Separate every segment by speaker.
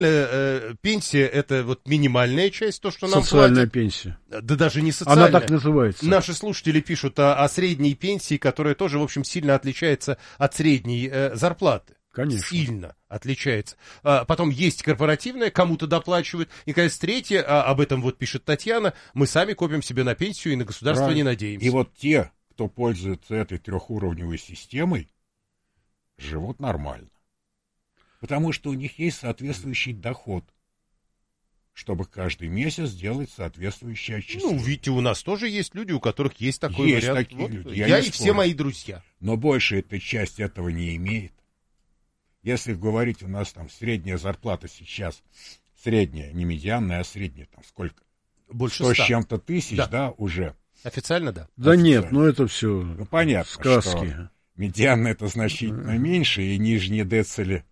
Speaker 1: Пенсия — это вот минимальная часть, то, что нам
Speaker 2: Социальная
Speaker 1: платят.
Speaker 2: пенсия.
Speaker 1: Да даже не социальная.
Speaker 2: Она так называется.
Speaker 1: Наши слушатели пишут о средней пенсии, которая тоже, в общем, сильно отличается от средней зарплаты.
Speaker 2: Конечно.
Speaker 1: Сильно отличается. Потом есть корпоративная, кому-то доплачивают. И, конечно, третье, об этом вот пишет Татьяна, мы сами копим себе на пенсию и на государство не надеемся.
Speaker 3: И вот те, кто пользуется этой трехуровневой системой, живут нормально. Потому что у них есть соответствующий доход, чтобы каждый месяц делать соответствующее отчисление.
Speaker 1: Ну, видите, у нас тоже есть люди, у которых есть такой
Speaker 3: есть
Speaker 1: вариант.
Speaker 3: такие
Speaker 1: Вот,
Speaker 3: люди.
Speaker 1: я и
Speaker 3: не
Speaker 1: все
Speaker 3: спорю.
Speaker 1: мои друзья.
Speaker 3: Но большая эта часть этого не имеет. Если говорить, у нас там средняя зарплата сейчас, средняя, не медианная, а средняя, там сколько?
Speaker 1: Больше
Speaker 3: 100 с
Speaker 1: 100.
Speaker 3: чем-то тысяч, да, уже.
Speaker 1: Официально, да.
Speaker 2: Да
Speaker 3: Официально.
Speaker 2: нет, ну это все
Speaker 3: Ну, понятно,
Speaker 2: сказки.
Speaker 3: что медианная это значительно меньше, и нижние децили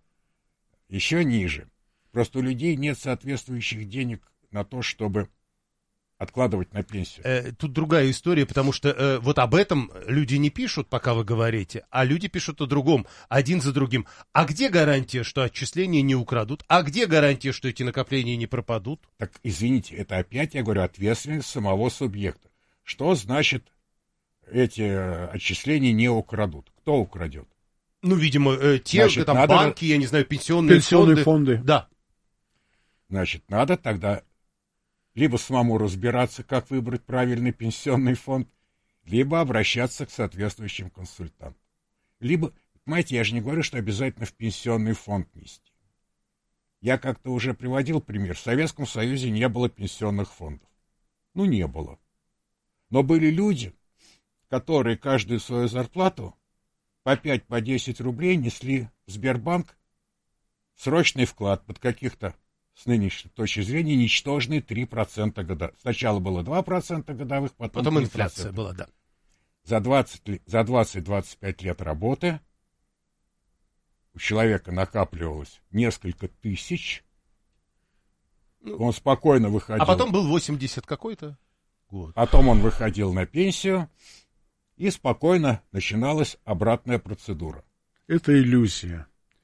Speaker 3: еще ниже. Просто у людей нет соответствующих денег на то, чтобы откладывать на пенсию.
Speaker 1: Тут другая история, потому что вот об этом люди не пишут, пока вы говорите, а люди пишут о другом, один за другим. А где гарантия, что отчисления не украдут? А где гарантия, что эти накопления не пропадут?
Speaker 3: Так, извините, это опять, я говорю, ответственность самого субъекта. Что значит эти отчисления не украдут? Кто украдет?
Speaker 1: Ну, видимо, те,
Speaker 3: Значит,
Speaker 1: там,
Speaker 3: надо
Speaker 1: банки, я не знаю, пенсионные
Speaker 2: фонды.
Speaker 1: Да.
Speaker 3: Значит, надо тогда либо самому разбираться, как выбрать правильный пенсионный фонд, либо обращаться к соответствующим консультантам. Либо, понимаете, я же не говорю, что обязательно в пенсионный фонд нести. Я как-то уже приводил пример. В Советском Союзе не было пенсионных фондов. Ну, не было. Но были люди, которые каждую свою зарплату по 5, по 10 рублей несли в Сбербанк срочный вклад под каких-то, с нынешней точки зрения, ничтожные 3% года. Сначала было 2% годовых, потом 3%.
Speaker 1: Инфляция была, да.
Speaker 3: За 20-25 лет работы у человека накапливалось несколько тысяч. Он спокойно выходил.
Speaker 1: А потом был 80 какой-то год.
Speaker 3: Потом он выходил на пенсию, и спокойно начиналась обратная процедура.
Speaker 2: Это иллюзия.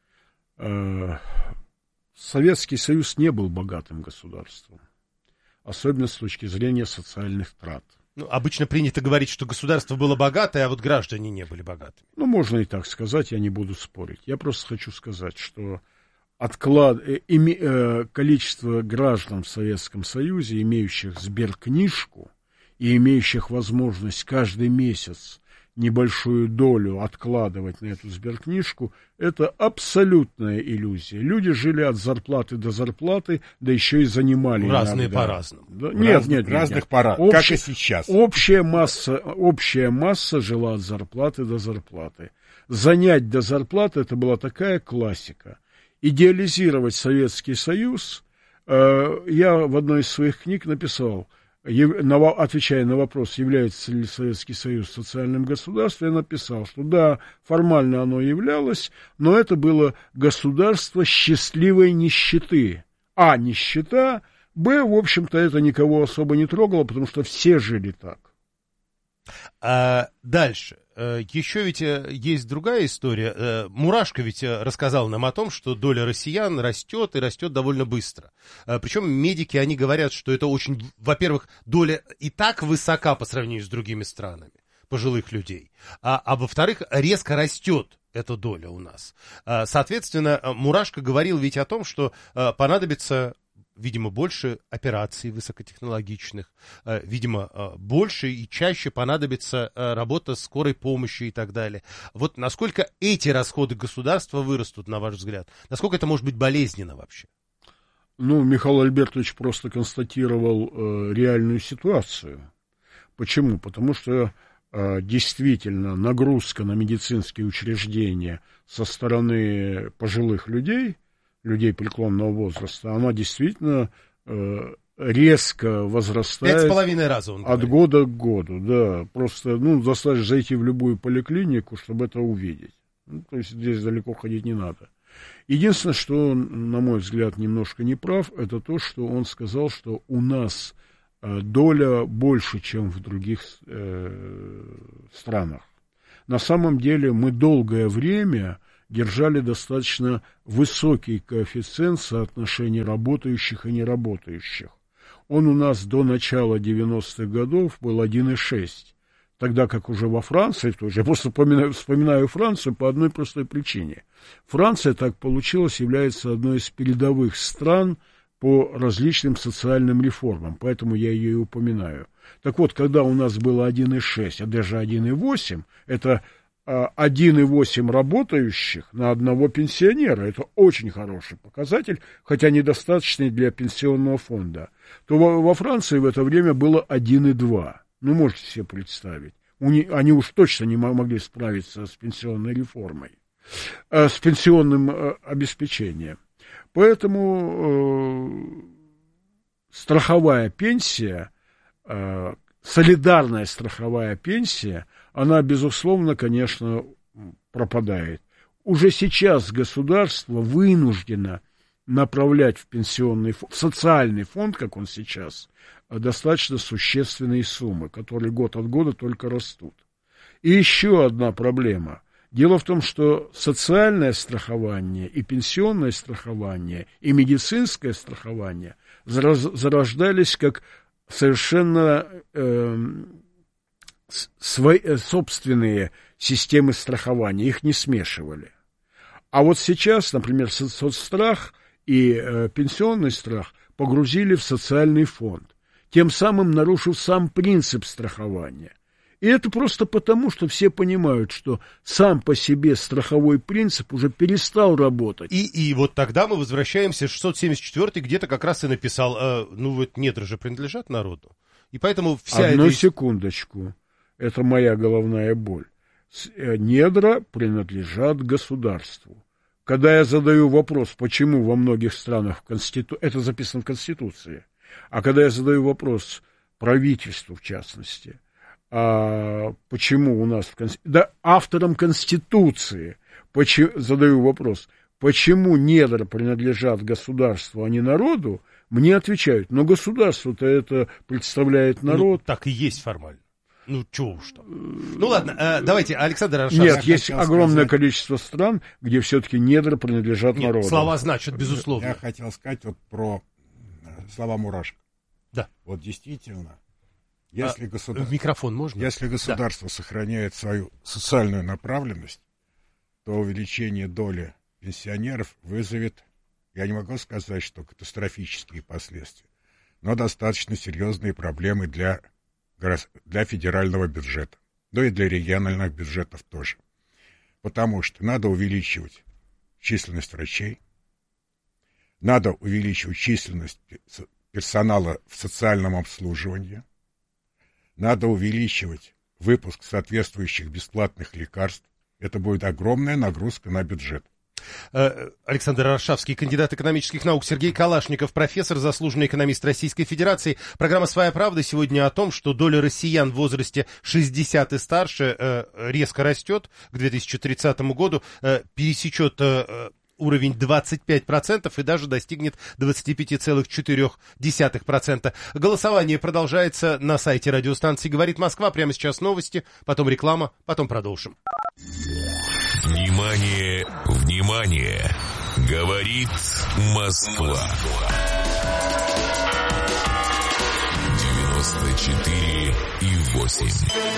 Speaker 2: Советский Союз не был богатым государством, особенно с точки зрения социальных трат.
Speaker 1: Ну, обычно принято говорить, что государство было богатое, а вот граждане не были богатыми.
Speaker 2: Ну, можно и так сказать, я не буду спорить. Я просто хочу сказать, что количество граждан в Советском Союзе, имеющих сберкнижку и имеющих возможность каждый месяц небольшую долю откладывать на эту сберкнижку, это абсолютная иллюзия. Люди жили от зарплаты до зарплаты, да еще и занимали
Speaker 1: разные
Speaker 2: иногда.
Speaker 1: по-разному.
Speaker 2: Да, нет.
Speaker 3: Разных пора, как и сейчас.
Speaker 2: Общая масса жила от зарплаты до зарплаты. Занять до зарплаты — это была такая классика. Идеализировать Советский Союз, я в одной из своих книг написал, отвечая на вопрос, является ли Советский Союз социальным государством, я написал, что да, формально оно являлось, но это было государство счастливой нищеты. А, нищета, б, в общем-то, это никого особо не трогало, потому что все жили так.
Speaker 1: Дальше. Еще ведь есть другая история. Мурашко ведь рассказал нам о том, что доля россиян растет и растет довольно быстро. Причем медики, они говорят, что это очень, во-первых, доля и так высока по сравнению с другими странами пожилых людей, а во-вторых, резко растет эта доля у нас. Соответственно, Мурашко говорил ведь о том, что понадобится, видимо, больше операций высокотехнологичных, видимо, больше и чаще понадобится работа скорой помощи и так далее. Вот насколько эти расходы государства вырастут, на ваш взгляд? Насколько это может быть болезненно вообще?
Speaker 2: Ну, Михаил Альбертович просто констатировал реальную ситуацию. Почему? Потому что действительно нагрузка на медицинские учреждения со стороны пожилых людей преклонного возраста, она действительно резко возрастает
Speaker 1: 5,5 раза, он говорит.
Speaker 2: От года к году, да. Просто, достаточно зайти в любую поликлинику, чтобы это увидеть. То есть здесь далеко ходить не надо. Единственное, что он, на мой взгляд, немножко не прав, это то, что он сказал, что у нас доля больше, чем в других странах. На самом деле мы долгое время держали достаточно высокий коэффициент соотношения работающих и неработающих. Он у нас до начала 90-х годов был 1,6. Тогда как уже во Франции, тоже, я просто вспоминаю Францию по одной простой причине. Франция, так получилось, является одной из передовых стран по различным социальным реформам, поэтому я ее и упоминаю. Так вот, когда у нас было 1,6, а даже 1,8, это 1,8 работающих на одного пенсионера, это очень хороший показатель, хотя недостаточный для пенсионного фонда, то во Франции в это время было 1,2. Ну, можете себе представить. Они уж точно не могли справиться с пенсионной реформой, с пенсионным обеспечением. Поэтому страховая пенсия, солидарная страховая пенсия, она, безусловно, конечно, пропадает. Уже сейчас государство вынуждено направлять в пенсионный фонд, в социальный фонд, как он сейчас, достаточно существенные суммы, которые год от года только растут. И еще одна проблема. Дело в том, что социальное страхование и пенсионное страхование и медицинское страхование зарождались как совершенно собственные системы страхования, их не смешивали. А вот сейчас, например, соцстрах и пенсионный страх погрузили в социальный фонд, тем самым нарушив сам принцип страхования. И это просто потому, что все понимают, что сам по себе страховой принцип уже перестал работать.
Speaker 1: И вот тогда мы возвращаемся, 674-й где-то как раз и написал, ну вот недра же принадлежат народу. И поэтому вся
Speaker 2: Одну секундочку, это моя головная боль. Недра принадлежат государству. Когда я задаю вопрос, почему во многих странах это записано в Конституции, а когда я задаю вопрос правительству, в частности, почему у нас авторам Конституции задаю вопрос, почему недра принадлежат государству, а не народу, мне отвечают, но государство-то это представляет народ.
Speaker 1: Ну, так и есть формально. Ну, чего уж там. Ну, ладно, давайте, Александр Аршавский.
Speaker 2: Нет, есть огромное количество стран, где все-таки недра принадлежат народу.
Speaker 1: Слова значат, безусловно.
Speaker 3: Я хотел сказать вот про слова Мурашко.
Speaker 1: Да.
Speaker 3: Вот действительно, если
Speaker 1: микрофон можно?
Speaker 3: Если государство сохраняет свою социальную направленность, то увеличение доли пенсионеров вызовет, я не могу сказать, что катастрофические последствия, но достаточно серьезные проблемы для федерального бюджета, да и для региональных бюджетов тоже. Потому что надо увеличивать численность врачей, надо увеличивать численность персонала в социальном обслуживании, надо увеличивать выпуск соответствующих бесплатных лекарств. Это будет огромная нагрузка на бюджет.
Speaker 1: Александр Аршавский, кандидат экономических наук, Сергей Калашников, профессор, заслуженный экономист Российской Федерации. Программа «Своя правда» сегодня о том, что доля россиян в возрасте 60 и старше резко растет к 2030 году, пересечет уровень 25% и даже достигнет 25,4%. Голосование продолжается на сайте радиостанции «Говорит Москва». Прямо сейчас новости, потом реклама, потом продолжим.
Speaker 4: Внимание, внимание! Говорит Москва. 94,8.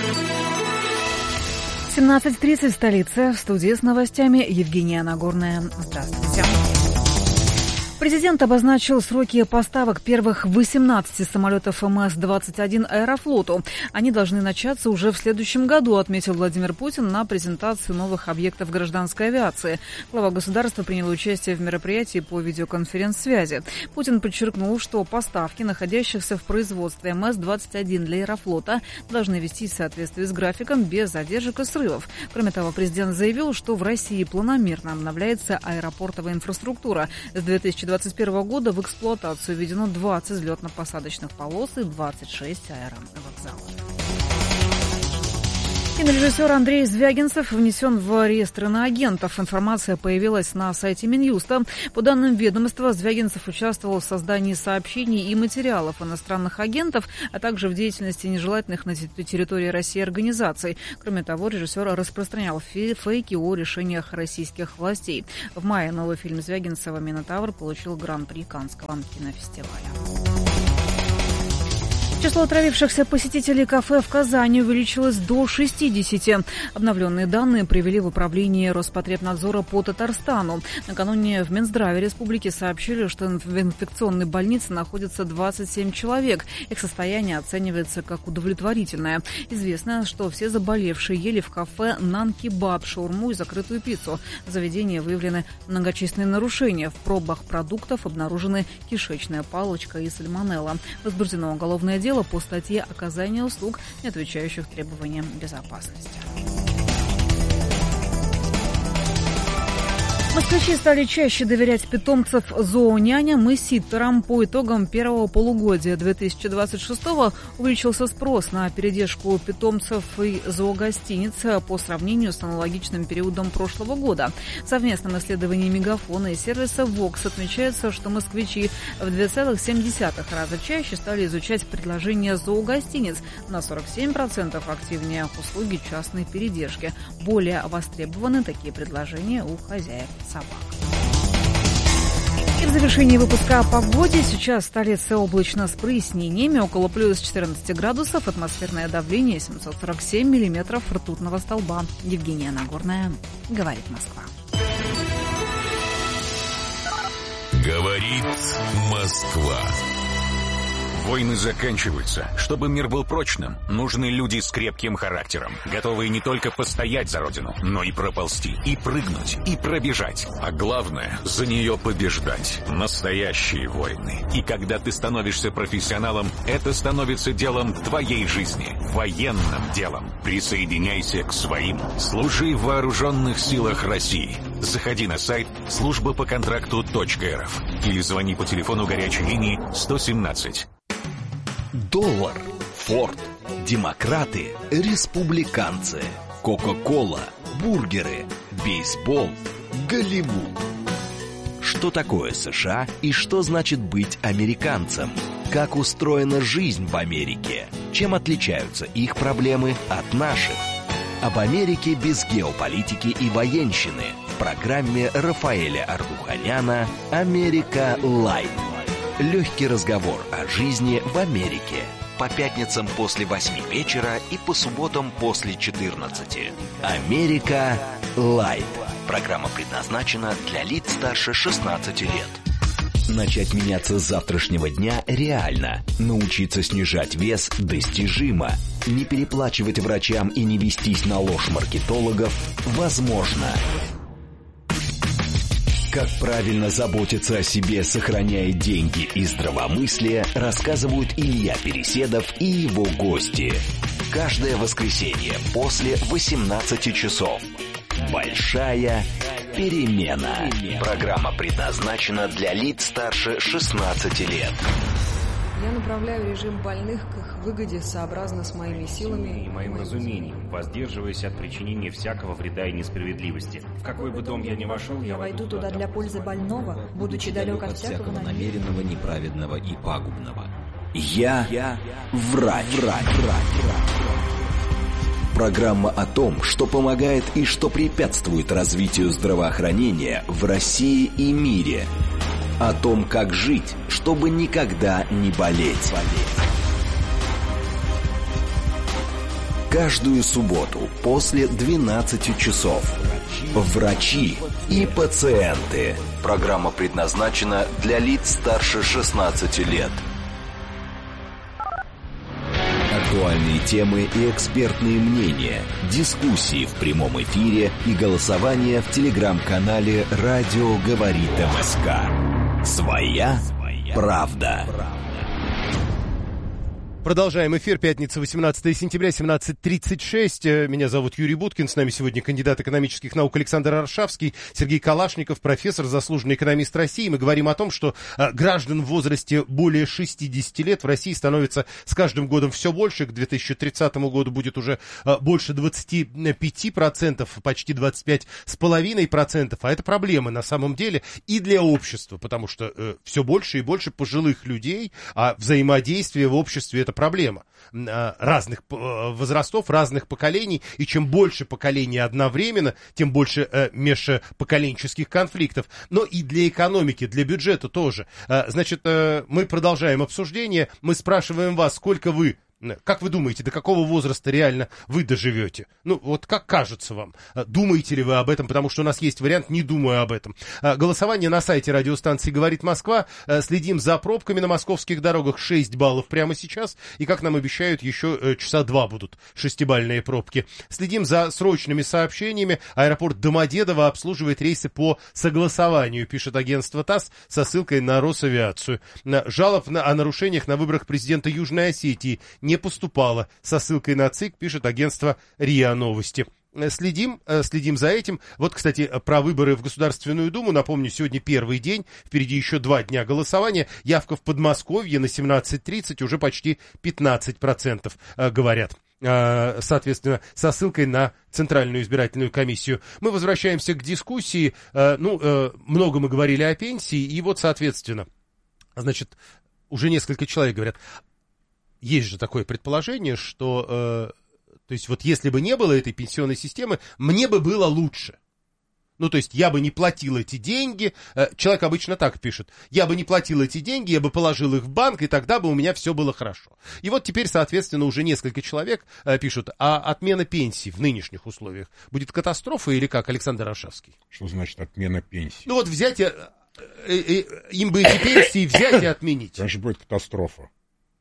Speaker 5: 17:30 в столице. В студии с новостями Евгения Нагорная. Здравствуйте. Президент обозначил сроки поставок первых 18 самолетов МС-21 Аэрофлоту. Они должны начаться уже в следующем году, отметил Владимир Путин на презентации новых объектов гражданской авиации. Глава государства принял участие в мероприятии по видеоконференц-связи. Путин подчеркнул, что поставки находящихся в производстве МС-21 для Аэрофлота должны вестись в соответствии с графиком без задержек и срывов. Кроме того, президент заявил, что в России планомерно обновляется аэропортовая инфраструктура. С 2021 года в эксплуатацию введено 20 взлетно-посадочных полос и 26 аэровокзалов. Кинорежиссер Андрей Звягинцев внесен в реестр иноагентов. Информация появилась на сайте Минюста. По данным ведомства, Звягинцев участвовал в создании сообщений и материалов иностранных агентов, а также в деятельности нежелательных на территории России организаций. Кроме того, режиссер распространял фейки о решениях российских властей. В мае новый фильм Звягинцева «Минотавр» получил гран-при Каннского кинофестиваля. Число отравившихся посетителей кафе в Казани увеличилось до 60. Обновленные данные привели в управление Роспотребнадзора по Татарстану. Накануне в Минздраве республики сообщили, что в инфекционной больнице находится 27 человек. Их состояние оценивается как удовлетворительное. Известно, что все заболевшие ели в кафе нан-кебаб, шаурму и закрытую пиццу. В заведении выявлены многочисленные нарушения. В пробах продуктов обнаружены кишечная палочка и сальмонелла. Возбуждено уголовное дело по статье «Оказание услуг, не отвечающих требованиям безопасности». Москвичи стали чаще доверять питомцев зооняням и ситтерам. По итогам первого полугодия 2026-го увеличился спрос на передержку питомцев и зоогостиниц по сравнению с аналогичным периодом прошлого года. В совместном исследовании Мегафона и сервиса Vox отмечается, что москвичи в 2,7 раза чаще стали изучать предложения зоогостиниц, на 47% активнее услуги частной передержки. Более востребованы такие предложения у хозяев собак. И в завершении выпуска о погоде. Сейчас в столице облачно с прояснениями, около плюс 14 градусов, атмосферное давление 747 миллиметров ртутного столба. Евгения Нагорная, говорит Москва.
Speaker 4: Говорит Москва. Войны заканчиваются. Чтобы мир был прочным, нужны люди с крепким характером, готовые не только постоять за родину, но и проползти, и прыгнуть, и пробежать. А главное, за нее побеждать. Настоящие войны. И когда ты становишься профессионалом, это становится делом твоей жизни. Военным делом. Присоединяйся к своим. Служи в вооруженных силах России. Заходи на сайт службапоконтракту.рф или звони по телефону горячей линии 117.
Speaker 6: Доллар, Форд, демократы, республиканцы, Кока-кола, бургеры, бейсбол, Голливуд. Что такое США и что значит быть американцем? Как устроена жизнь в Америке? Чем отличаются их проблемы от наших? Об Америке без геополитики и военщины в программе Рафаэля Ардуханяна «Америка Лайт». Легкий разговор о жизни в Америке. По пятницам после 8 вечера и по субботам после 14. «Америка Лайт». Программа предназначена для лиц старше 16 лет. Начать меняться с завтрашнего дня реально. Научиться снижать вес достижимо. Не переплачивать врачам и не вестись на ложь маркетологов возможно. Как правильно заботиться о себе, сохраняя деньги и здравомыслие, рассказывают Илья Переседов и его гости. Каждое воскресенье после 18 часов. Большая перемена. Программа предназначена для лиц старше 16 лет.
Speaker 7: Я направляю режим больных к их выгоде сообразно с моими силами
Speaker 8: и моим разумением, воздерживаясь от причинения всякого вреда и несправедливости. В какой бы дом я ни вошел, я войду туда для пользы больного, будучи далек от всякого
Speaker 6: намеренного, неправедного и пагубного. Я врач. Программа о том, что помогает и что препятствует развитию здравоохранения в России и мире. О том, как жить, чтобы никогда не болеть. Каждую субботу после 12 часов. Врачи и пациенты. Программа предназначена для лиц старше 16 лет. Актуальные темы и экспертные мнения, дискуссии в прямом эфире и голосование в телеграм-канале «Радио говорит МСК». Своя правда.
Speaker 1: Продолжаем эфир. Пятница, 18 сентября, 17:36. Меня зовут Юрий Буткин. С нами сегодня кандидат экономических наук Александр Аршавский, Сергей Калашников, профессор, заслуженный экономист России. Мы говорим о том, что граждан в возрасте более 60 лет в России становится с каждым годом все больше. К 2030 году будет уже больше 25%, почти 25,5%. А это проблема на самом деле и для общества, потому что все больше и больше пожилых людей, а взаимодействие в обществе — это проблема разных возрастов, разных поколений, и чем больше поколений одновременно, тем больше межпоколенческих конфликтов. Но и для экономики, для бюджета тоже. Значит, мы продолжаем обсуждение. Мы спрашиваем вас, сколько вы, как вы думаете, до какого возраста реально вы доживете? Ну, вот как кажется вам? Думаете ли вы об этом? Потому что у нас есть вариант «не думаю об этом». Голосование на сайте радиостанции «Говорит Москва». Следим за пробками на московских дорогах. 6 баллов прямо сейчас. И, как нам обещают, еще часа 2 будут 6-бальные пробки. Следим за срочными сообщениями. Аэропорт Домодедово обслуживает рейсы по согласованию, пишет агентство ТАСС со ссылкой на Росавиацию. Жалоб о нарушениях на выборах президента Южной Осетии не поступало, со ссылкой на ЦИК, пишет агентство РИА Новости. Следим за этим. Вот, кстати, про выборы в Государственную Думу. Напомню, сегодня первый день, впереди еще 2 дня голосования. Явка в Подмосковье на 17:30 уже почти 15% говорят. Соответственно, со ссылкой на Центральную избирательную комиссию. Мы возвращаемся к дискуссии. Много мы говорили о пенсии, и вот, соответственно, значит, уже несколько человек говорят, есть же такое предположение, что, то есть вот если бы не было этой пенсионной системы, мне бы было лучше. Ну, то есть я бы не платил эти деньги, человек обычно так пишет, я бы не платил эти деньги, я бы положил их в банк, и тогда бы у меня все было хорошо. И вот теперь, соответственно, уже несколько человек пишут, а отмена пенсии в нынешних условиях будет катастрофа или как, Александр Аршавский?
Speaker 3: Что значит отмена пенсии?
Speaker 1: Ну вот взять, им бы эти пенсии взять и отменить.
Speaker 3: Конечно, будет катастрофа.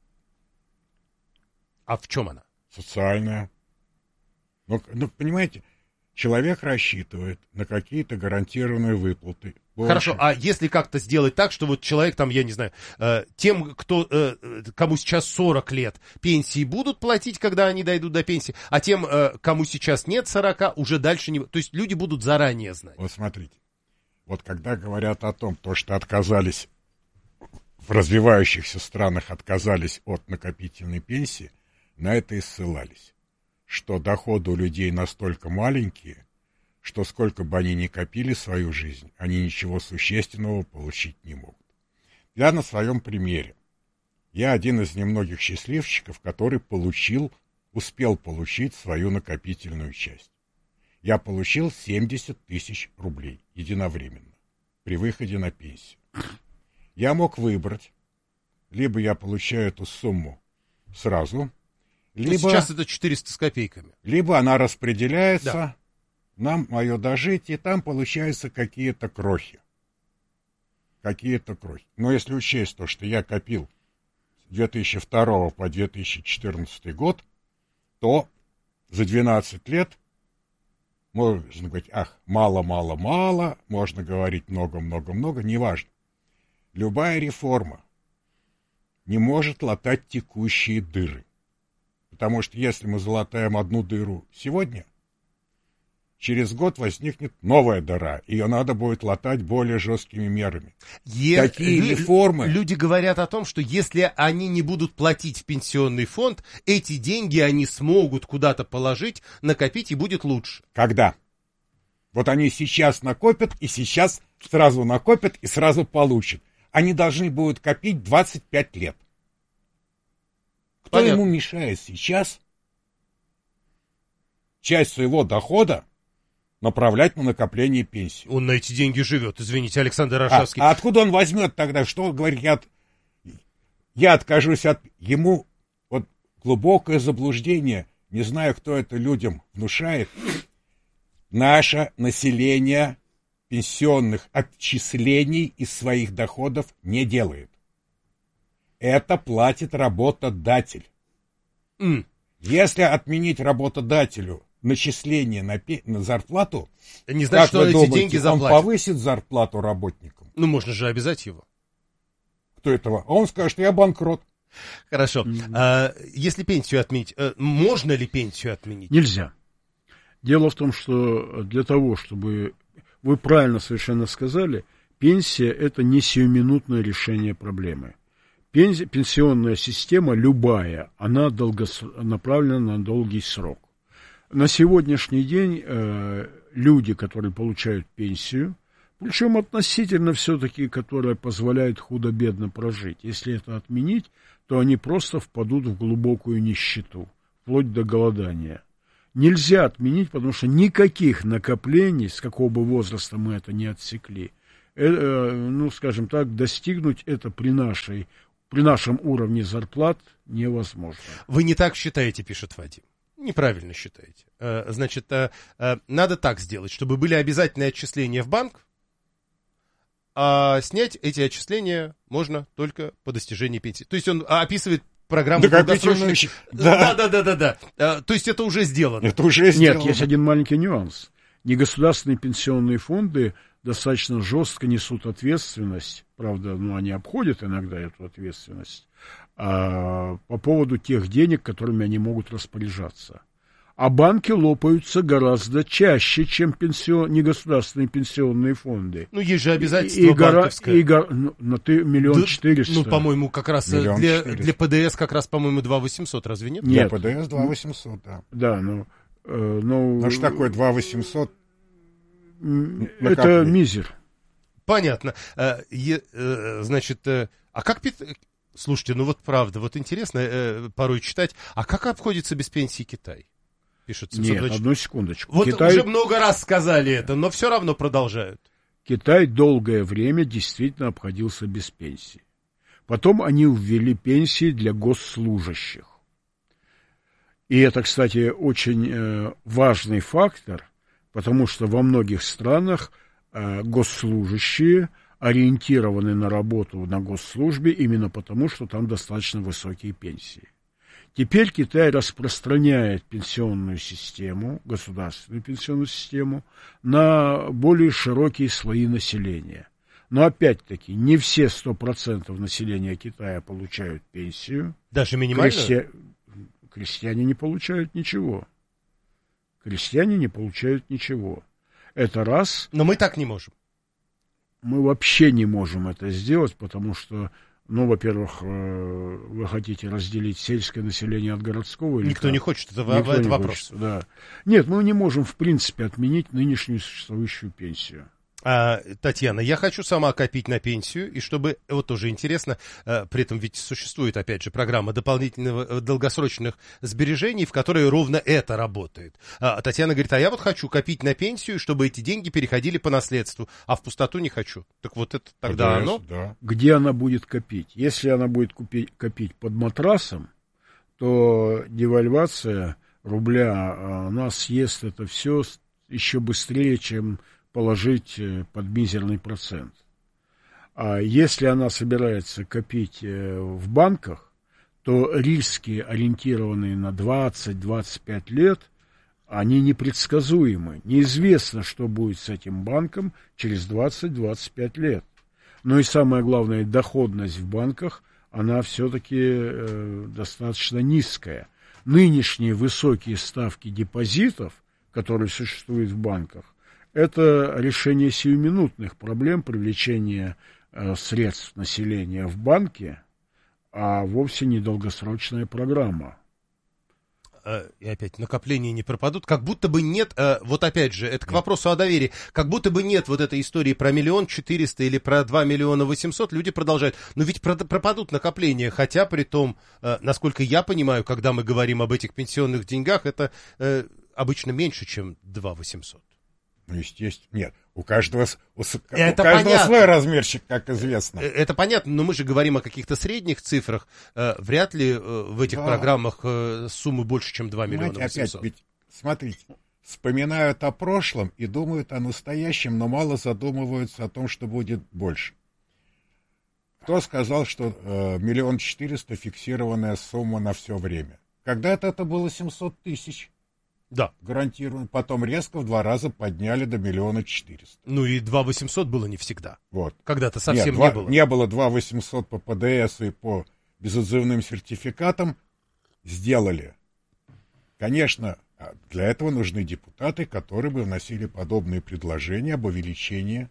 Speaker 1: А в чем она?
Speaker 3: Социальная. Ну, понимаете, человек рассчитывает на какие-то гарантированные выплаты. Больше.
Speaker 1: Хорошо, а если как-то сделать так, что вот человек там, я не знаю, тем, кому сейчас 40 лет, пенсии будут платить, когда они дойдут до пенсии, а тем, кому сейчас нет 40, уже дальше не... То есть люди будут заранее знать.
Speaker 3: Вот смотрите, вот когда говорят о том, что отказались, в развивающихся странах отказались от накопительной пенсии, на это и ссылались, что доходы у людей настолько маленькие, что сколько бы они ни копили свою жизнь, они ничего существенного получить не могут. Я на своем примере. Я один из немногих счастливчиков, который успел получить свою накопительную часть. Я получил 70 тысяч рублей единовременно при выходе на пенсию. Я мог выбрать, либо я получаю эту сумму сразу, либо,
Speaker 1: сейчас это 400 с копейками.
Speaker 3: Либо она распределяется на мое дожитие, там получаются какие-то крохи. Но если учесть то, что я копил с 2002 по 2014 год, то за 12 лет можно говорить, мало, можно говорить много, неважно. Любая реформа не может латать текущие дыры. Потому что если мы залатаем одну дыру сегодня, через год возникнет новая дыра. Ее надо будет латать более жесткими мерами. Такие реформы...
Speaker 1: Люди говорят о том, что если они не будут платить в пенсионный фонд, эти деньги они смогут куда-то положить, накопить, и будет лучше.
Speaker 3: Когда? Вот они сейчас накопят, и сейчас сразу накопят, и сразу получат. Они должны будут копить 25 лет. Кто ему мешает сейчас часть своего дохода направлять на накопление пенсии?
Speaker 1: Он на эти деньги живет, извините, Александр Аршавский.
Speaker 3: А откуда он возьмет тогда? Что он говорит? Я откажусь от... Ему вот глубокое заблуждение, не знаю, кто это людям внушает. Наше население пенсионных отчислений из своих доходов не делает. Это платит работодатель. Если отменить работодателю начисление на зарплату,
Speaker 1: не знаю, что
Speaker 3: эти
Speaker 1: думаете, деньги заплатят.
Speaker 3: Он повысит зарплату работникам?
Speaker 1: Ну, можно же обязать его.
Speaker 3: Кто этого? А он скажет, я банкрот.
Speaker 1: Хорошо. Если пенсию отменить, можно ли пенсию отменить?
Speaker 2: Нельзя. Дело в том, что для того, чтобы... Вы правильно совершенно сказали, пенсия – это не сиюминутное решение проблемы. Пенсионная система, любая, она направлена на долгий срок. На сегодняшний день люди, которые получают пенсию, причем относительно все-таки, которая позволяет худо-бедно прожить, если это отменить, то они просто впадут в глубокую нищету, вплоть до голодания. Нельзя отменить, потому что никаких накоплений, с какого бы возраста мы это не отсекли, скажем так, достигнуть это при нашем уровне зарплат невозможно.
Speaker 1: Вы не так считаете, пишет Вадим. Неправильно считаете. Значит, надо так сделать, чтобы были обязательные отчисления в банк, а снять эти отчисления можно только по достижении пенсии. То есть он описывает программу долгосрочных... Да. То есть это уже сделано.
Speaker 2: Нет, есть один маленький нюанс. Негосударственные пенсионные фонды достаточно жестко несут ответственность, правда, они обходят иногда эту ответственность, по поводу тех денег, которыми они могут распоряжаться. А банки лопаются гораздо чаще, чем негосударственные пенсионные фонды.
Speaker 1: Есть же обязательство банковское.
Speaker 2: На 1 400 000.
Speaker 1: По-моему, как раз для ПДС как раз, по-моему, 2 800, разве нет?
Speaker 3: Нет, для ПДС 2 800, да.
Speaker 2: Да,
Speaker 3: что такое 2 800?
Speaker 2: Это мизер.
Speaker 1: Понятно. Значит, а как... Слушайте, правда, интересно порой читать, а как обходится без пенсии Китай? Пишет 720.
Speaker 2: Нет, одну секундочку.
Speaker 1: Уже много раз сказали это, но все равно продолжают.
Speaker 2: Китай долгое время действительно обходился без пенсии. Потом они ввели пенсии для госслужащих. И это, кстати, очень важный фактор, потому что во многих странах госслужащие ориентированы на работу на госслужбе именно потому, что там достаточно высокие пенсии. Теперь Китай распространяет пенсионную систему, государственную пенсионную систему, на более широкие слои населения. Но опять-таки не все 100% населения Китая получают пенсию.
Speaker 1: Даже минимальную?
Speaker 2: Крестьяне не получают ничего. Это раз.
Speaker 1: Но мы так не можем.
Speaker 2: Мы вообще не можем это сделать, потому что, во-первых, вы хотите разделить сельское население от городского?
Speaker 1: Никто не хочет, это вопрос.
Speaker 2: Да. Нет, мы не можем, в принципе, отменить нынешнюю существующую пенсию.
Speaker 1: Татьяна, я хочу сама копить на пенсию, и чтобы, тоже интересно, при этом ведь существует, опять же, программа дополнительных долгосрочных сбережений, в которой ровно это работает. Татьяна говорит, я хочу копить на пенсию, чтобы эти деньги переходили по наследству, а в пустоту не хочу. Так это тогда
Speaker 3: ПДС,
Speaker 1: оно?
Speaker 3: Да.
Speaker 2: Где она будет копить? Если она будет копить под матрасом, то девальвация рубля она съест это все еще быстрее, чем положить под мизерный процент. А если она собирается копить в банках, то риски, ориентированные на 20-25 лет, они непредсказуемы. Неизвестно, что будет с этим банком через 20-25 лет. Но и самое главное, доходность в банках, она все-таки достаточно низкая. Нынешние высокие ставки депозитов, которые существуют в банках, это решение сиюминутных проблем привлечения средств населения в банке, а вовсе не долгосрочная программа.
Speaker 1: И опять, накопления не пропадут, как будто бы нет, опять же, это к вопросу о доверии, как будто бы нет этой истории про 1 400 000 или про 2 800 000, люди продолжают. Но ведь пропадут накопления, хотя при том, насколько я понимаю, когда мы говорим об этих пенсионных деньгах, это обычно меньше, чем 2 800.
Speaker 3: Естественно. Нет, у каждого свой размерчик, как известно.
Speaker 1: Это понятно, но мы же говорим о каких-то средних цифрах. Вряд ли в этих программах суммы больше, чем 2 800 000.
Speaker 3: Ведь, смотрите, вспоминают о прошлом и думают о настоящем, но мало задумываются о том, что будет больше. Кто сказал, что 1 400 000 фиксированная сумма на все время? Когда-то это было 700 000.
Speaker 1: Да.
Speaker 3: Гарантированно. Потом резко в 2 раза подняли до 1 400 000.
Speaker 1: И 2 800 было не всегда.
Speaker 3: Вот.
Speaker 1: Когда-то совсем не было.
Speaker 3: Не было 2 800 по ПДС и по безотзывным сертификатом сделали. Конечно, для этого нужны депутаты, которые бы вносили подобные предложения об увеличении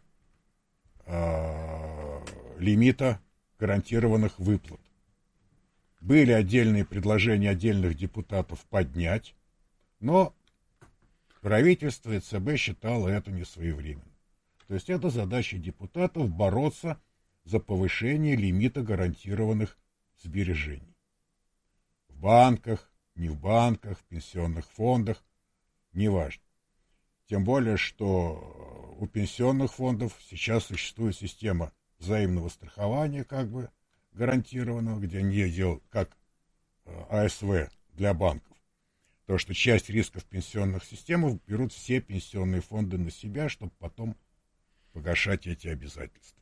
Speaker 3: лимита гарантированных выплат. Были отдельные предложения отдельных депутатов поднять, но правительство и ЦБ считало это несвоевременно. То есть это задача депутатов бороться за повышение лимита гарантированных сбережений. В банках, не в банках, в пенсионных фондах, неважно. Тем более, что у пенсионных фондов сейчас существует система взаимного страхования, как бы гарантированного, где они делают как АСВ для банков. То, что часть рисков пенсионных систем берут все пенсионные фонды на себя, чтобы потом погашать эти обязательства.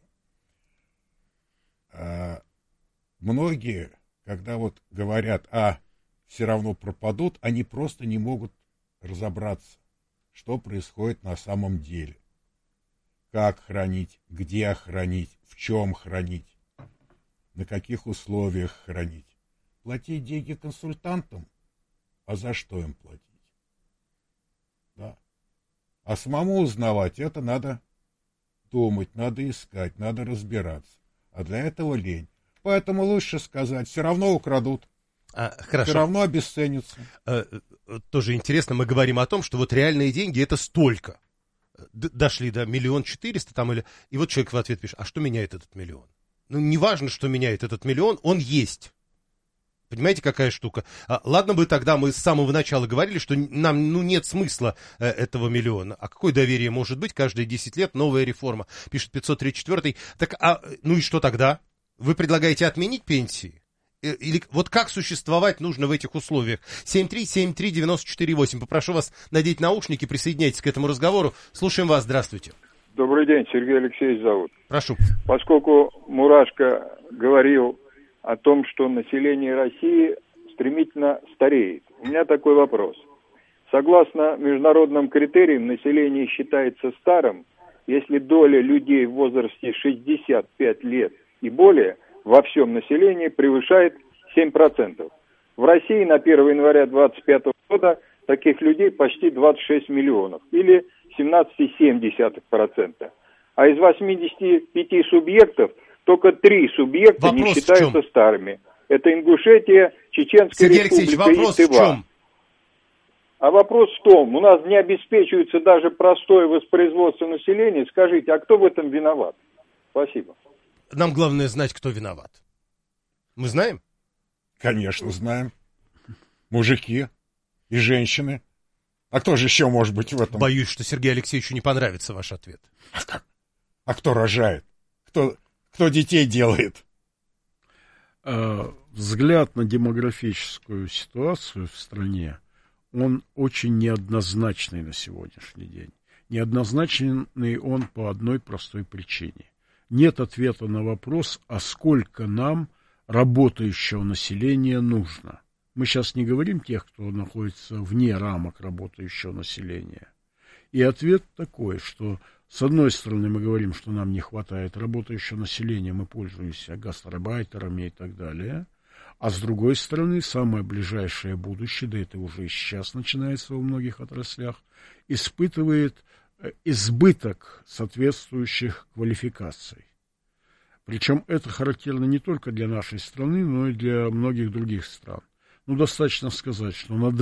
Speaker 3: Многие, когда вот говорят, все равно пропадут, они просто не могут разобраться, что происходит на самом деле. Как хранить, где хранить, в чем хранить, на каких условиях хранить. Платить деньги консультантам, а за что им платить? Да. А самому узнавать это надо думать, надо искать, надо разбираться. А для этого лень. Поэтому лучше сказать, все равно украдут.
Speaker 1: Хорошо.
Speaker 3: Все равно обесценятся.
Speaker 1: Тоже интересно, мы говорим о том, что вот реальные деньги это столько. Дошли до 1 400 000 там или... И вот человек в ответ пишет, а что меняет этот миллион? Ну, не важно, что меняет этот миллион, он есть. Понимаете, какая штука? Ладно бы тогда мы с самого начала говорили, что нам нет смысла этого миллиона. А какое доверие может быть? Каждые 10 лет новая реформа. Пишет 534-й. Так, ну и что тогда? Вы предлагаете отменить пенсии? Или вот как существовать нужно в этих условиях? 7373948. Попрошу вас надеть наушники, присоединяйтесь к этому разговору. Слушаем вас, здравствуйте.
Speaker 9: Добрый день, Сергей Алексеевич зовут.
Speaker 1: Прошу.
Speaker 9: Поскольку Мурашко говорил о том, что население России стремительно стареет, у меня такой вопрос. Согласно международным критериям, население считается старым, если доля людей в возрасте 65 лет и более во всем населении превышает 7%. В России на 1 января 2025 года таких людей почти 26 миллионов, или 17,7%. А из 85 субъектов только 3 субъекта
Speaker 1: вопрос
Speaker 9: не считаются старыми. Это Ингушетия, Чеченская Республика и Тыва. А вопрос в том, у нас не обеспечивается даже простое воспроизводство населения. Скажите, а кто в этом виноват? Спасибо.
Speaker 1: Нам главное знать, кто виноват. Мы знаем?
Speaker 3: Конечно, знаем. Мужики и женщины. А кто же еще может быть в этом?
Speaker 1: Боюсь, что Сергею Алексеевичу не понравится ваш ответ.
Speaker 3: А кто рожает? Кто детей делает?
Speaker 2: Взгляд на демографическую ситуацию в стране, он очень неоднозначный на сегодняшний день. Неоднозначный он по одной простой причине. Нет ответа на вопрос, а сколько нам работающего населения нужно. Мы сейчас не говорим тех, кто находится вне рамок работающего населения. И ответ такой, что с одной стороны мы говорим, что нам не хватает работающего населения, мы пользуемся гастарбайтерами и так далее. А с другой стороны, самое ближайшее будущее, да это уже и сейчас начинается во многих отраслях, испытывает избыток соответствующих квалификаций. Причем это характерно не только для нашей страны, но и для многих других стран. Ну, достаточно сказать, что на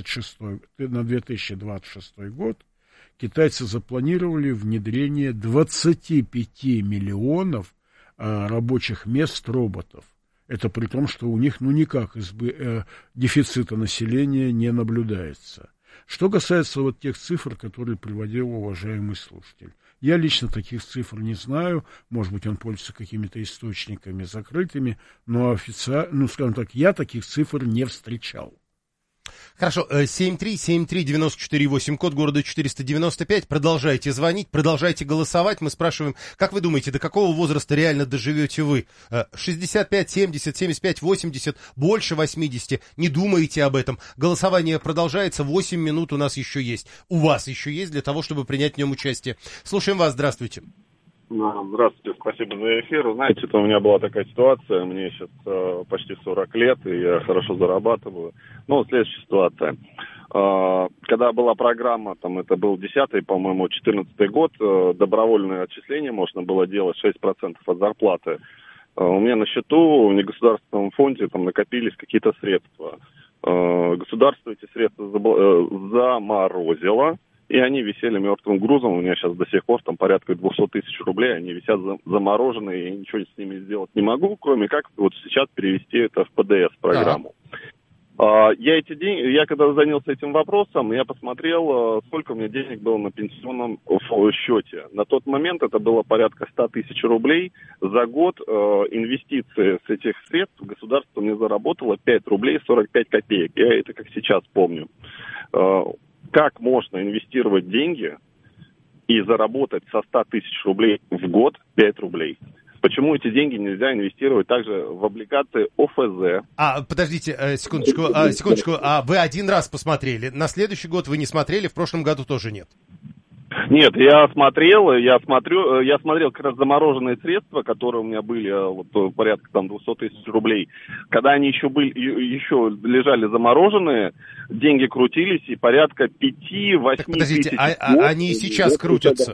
Speaker 2: 2026 год китайцы запланировали внедрение 25 миллионов рабочих мест роботов. Это при том, что у них никак дефицита населения не наблюдается. Что касается вот тех цифр, которые приводил уважаемый слушатель. Я лично таких цифр не знаю, может быть, он пользуется какими-то источниками закрытыми, но официально, скажем так, я таких цифр не встречал.
Speaker 1: Хорошо, 7373948, код города 495, продолжайте звонить, продолжайте голосовать. Мы спрашиваем, как вы думаете, до какого возраста реально доживете вы? 65, 70, 75, 80, больше 80, не думаете об этом. Голосование продолжается, 8 минут у нас еще есть. У вас еще есть для того, чтобы принять в нем участие. Слушаем вас, здравствуйте.
Speaker 10: Здравствуйте, спасибо за эфир. Знаете, это у меня была такая ситуация, мне сейчас почти 40 лет, и я хорошо зарабатываю. Ну, следующая ситуация. Когда была программа, там это был 10-й, по-моему, 14-й год, добровольное отчисление можно было делать 6% от зарплаты. У меня на счету в негосударственном фонде там накопились какие-то средства. Государство эти средства заморозило, и они висели мертвым грузом. У меня сейчас до сих пор там порядка 200 тысяч рублей, они висят замороженные, и ничего с ними сделать не могу, кроме как вот сейчас перевести это в ПДС-программу. Я когда занялся этим вопросом, я посмотрел, сколько у меня денег было на пенсионном счете. На тот момент это было порядка 100 тысяч рублей. За год инвестиции с этих средств государство мне заработало 5 рублей 45 копеек. Я это как сейчас помню. Как можно инвестировать деньги и заработать со 100 тысяч рублей в год 5 рублей? Почему эти деньги нельзя инвестировать также в облигации ОФЗ?
Speaker 1: Подождите, секундочку, вы один раз посмотрели, на следующий год вы не смотрели, в прошлом году тоже нет?
Speaker 10: Нет, я смотрел как раз замороженные средства, которые у меня были, вот, порядка там 200 тысяч рублей. Когда они еще лежали замороженные, деньги крутились, и порядка 5-8
Speaker 1: подождите,
Speaker 10: тысяч.
Speaker 1: Они и сейчас крутятся?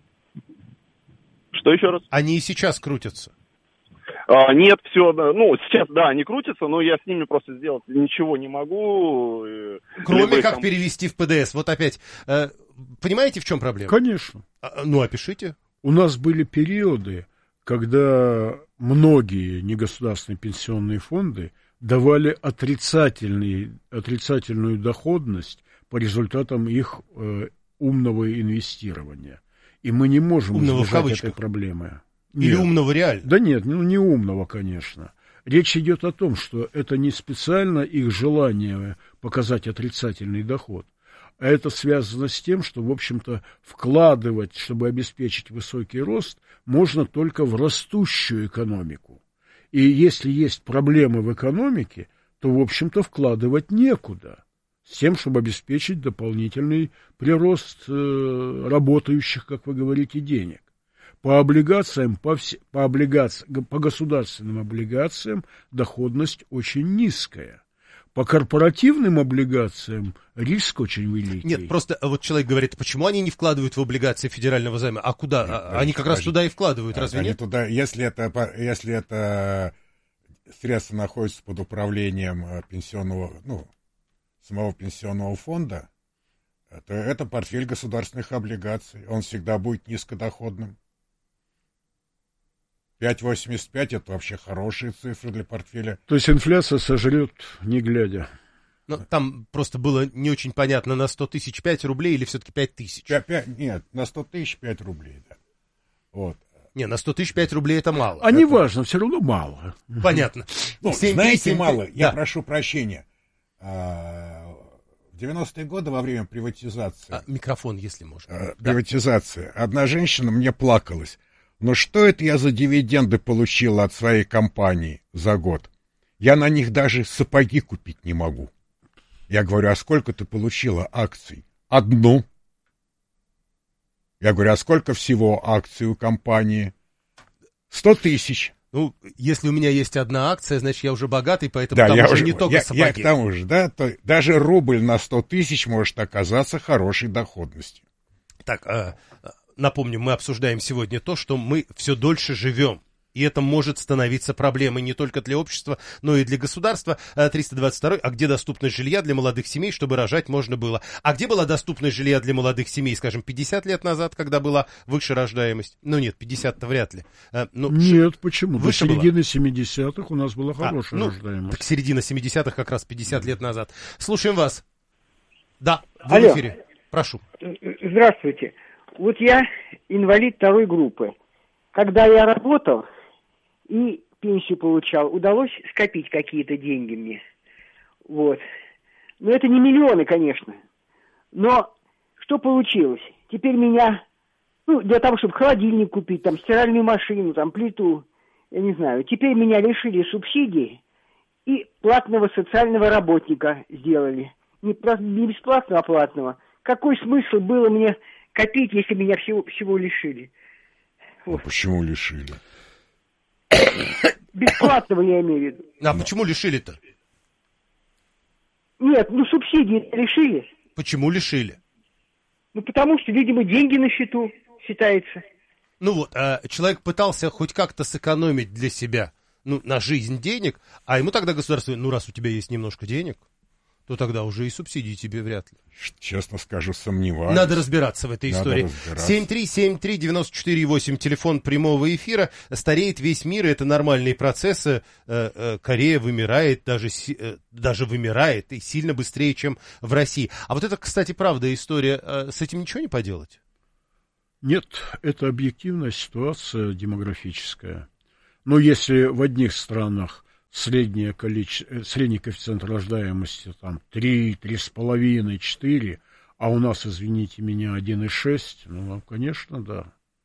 Speaker 10: Что еще раз?
Speaker 1: Они и сейчас крутятся?
Speaker 10: Нет, все, сейчас, да, они крутятся, но я с ними просто сделать ничего не могу.
Speaker 1: Кроме как перевести в ПДС. Вот опять, понимаете, в чем проблема?
Speaker 2: Конечно.
Speaker 1: Опишите.
Speaker 2: У нас были периоды, когда многие негосударственные пенсионные фонды давали отрицательную доходность по результатам их умного инвестирования. И мы не можем избежать этой проблемы.
Speaker 1: Или умного реально?
Speaker 2: Да нет, не умного, конечно. Речь идет о том, что это не специально их желание показать отрицательный доход, а это связано с тем, что, в общем-то, вкладывать, чтобы обеспечить высокий рост, можно только в растущую экономику. И если есть проблемы в экономике, то, в общем-то, вкладывать некуда, с тем, чтобы обеспечить дополнительный прирост работающих, как вы говорите, денег. По облигациям, по государственным облигациям доходность очень низкая. По корпоративным облигациям риск очень великий.
Speaker 1: Нет, просто вот человек говорит, почему они не вкладывают в облигации федерального займа? А куда? Нет, они как раз туда и вкладывают, разве нет?
Speaker 3: Туда, если это средства находятся под управлением самого пенсионного фонда, то это портфель государственных облигаций. Он всегда будет низкодоходным. 5,85 это вообще хорошие цифры для портфеля.
Speaker 2: То есть инфляция сожрет, не глядя.
Speaker 1: Там просто было не очень понятно, на 100 тысяч 5 рублей или все-таки 5 тысяч?
Speaker 3: Нет, на 100 тысяч 5 рублей, да. Вот.
Speaker 1: Не, на 100 тысяч 5 рублей это мало.
Speaker 2: А неважно, все равно мало.
Speaker 1: Понятно.
Speaker 3: Знаете, мало, я прошу прощения. В 90-е годы во время приватизации...
Speaker 1: Микрофон, если можно.
Speaker 3: Приватизации. Одна женщина мне плакалась. Но что это я за дивиденды получила от своей компании за год? Я на них даже сапоги купить не могу. Я говорю, а сколько ты получила акций? Одну. Я говорю, а сколько всего акций у компании? 100 тысяч.
Speaker 1: Если у меня есть одна акция, значит, я уже богатый, поэтому там уже не только сапоги.
Speaker 3: Я к тому же, да, то даже рубль на 100 тысяч может оказаться хорошей доходностью.
Speaker 1: Так, напомню, мы обсуждаем сегодня то, что мы все дольше живем. И это может становиться проблемой не только для общества, но и для государства. 322. А где доступность жилья для молодых семей, чтобы рожать можно было? А где была доступность жилья для молодых семей, скажем, 50 лет назад, когда была выше рождаемость? Ну нет, 50-то вряд ли.
Speaker 2: Нет, почему? До середины 70-х у нас была хорошая рождаемость.
Speaker 1: Так середина 70-х как раз 50 лет назад. Слушаем вас. Да, вы в эфире. Прошу.
Speaker 11: Здравствуйте. Вот я инвалид второй группы. Когда я работал и пенсию получал, удалось скопить какие-то деньги мне. Вот. Но это не миллионы, конечно. Но что получилось? Теперь меня, для того, чтобы холодильник купить, там, стиральную машину, там, плиту, я не знаю. Теперь меня лишили субсидий и платного социального работника сделали. Не бесплатного, а платного. Какой смысл было мне копить, если меня всего лишили?
Speaker 3: Почему лишили?
Speaker 11: Бесплатного я имею в виду.
Speaker 1: А почему лишили-то?
Speaker 11: Нет, субсидии лишили.
Speaker 1: Почему лишили?
Speaker 11: Потому что, видимо, деньги на счету считается.
Speaker 1: Человек пытался хоть как-то сэкономить для себя, на жизнь денег, а ему тогда государство, раз у тебя есть немножко денег, то тогда уже и субсидии тебе вряд ли.
Speaker 3: Честно скажу, сомневаюсь.
Speaker 1: Надо разбираться в этой истории. 7373948, телефон прямого эфира. Стареет весь мир, это нормальные процессы. Корея вымирает, даже вымирает, и сильно быстрее, чем в России. А вот это, кстати, правда история. С этим ничего не поделать?
Speaker 2: Нет, это объективная ситуация демографическая. Но если в одних странах средний коэффициент рождаемости 3, 3,5, 4, а у нас, извините меня, 1,6, конечно, да.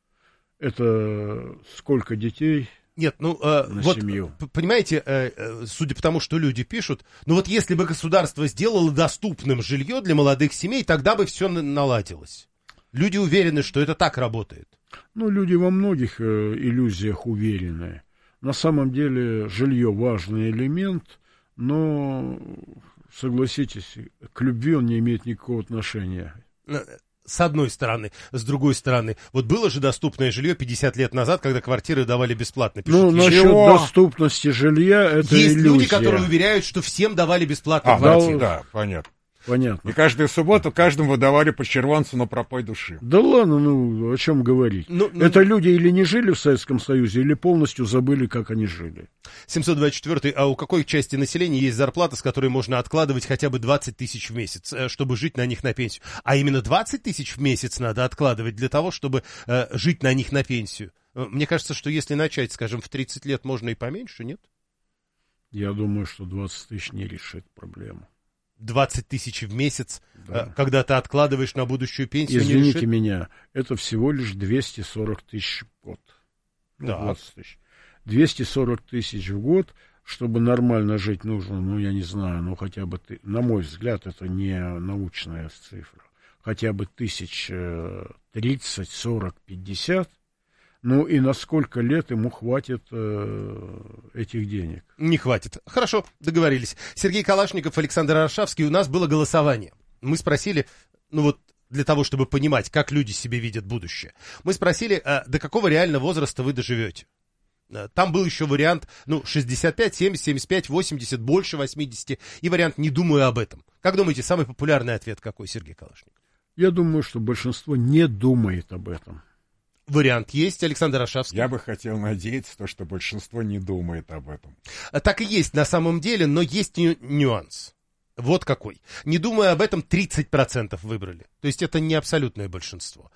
Speaker 2: Это сколько детей
Speaker 1: Нет,
Speaker 2: на семью?
Speaker 1: Понимаете, судя по тому, что люди пишут, если бы государство сделало доступным жилье для молодых семей, тогда бы все наладилось. Люди уверены, что это так работает.
Speaker 2: Люди во многих иллюзиях уверены. На самом деле жилье важный элемент, но, согласитесь, к любви он не имеет никакого отношения.
Speaker 1: С одной стороны. С другой стороны, было же доступное жилье 50 лет назад, когда квартиры давали бесплатно.
Speaker 2: Насчет доступности жилья это
Speaker 1: есть
Speaker 2: иллюзия.
Speaker 1: Люди, которые уверяют, что всем давали бесплатно квартиры.
Speaker 3: Да, понятно.
Speaker 2: Понятно.
Speaker 3: И каждую субботу каждому выдавали по червонцу на пропой души.
Speaker 2: Да ладно, о чем говорить. Это люди или не жили в Советском Союзе, или полностью забыли, как они жили.
Speaker 1: 724-й. А у какой части населения есть зарплата, с которой можно откладывать хотя бы 20 тысяч в месяц, чтобы жить на них на пенсию? А именно 20 тысяч в месяц надо откладывать для того, чтобы жить на них на пенсию. Мне кажется, что если начать, скажем, в 30 лет, можно и поменьше, нет?
Speaker 2: Я думаю, что 20 тысяч не решит проблему.
Speaker 1: 20 тысяч в месяц, да. Когда ты откладываешь на будущую пенсию.
Speaker 2: Извините меня, это всего лишь 240 тысяч в год.
Speaker 1: Да.
Speaker 2: 20 тысяч. 240 тысяч в год, чтобы нормально жить нужно, я не знаю, хотя бы, на мой взгляд, это не научная цифра, хотя бы 30, 40, 50. И на сколько лет ему хватит этих денег?
Speaker 1: Не хватит. Хорошо, договорились. Сергей Калашников, Александр Аршавский. У нас было голосование. Мы спросили, для того, чтобы понимать, как люди себе видят будущее. Мы спросили, до какого реального возраста вы доживете. Там был еще вариант, 65, 70, 75, 80, больше 80. И вариант «не думаю об этом». Как думаете, самый популярный ответ какой, Сергей Калашников?
Speaker 2: Я думаю, что большинство не думает об этом.
Speaker 1: Вариант есть, Александр Аршавский.
Speaker 3: Я бы хотел надеяться, что большинство не думает об этом.
Speaker 1: Так и есть на самом деле, но есть нюанс. Вот какой. Не думая об этом, 30% выбрали. То есть это не абсолютное большинство.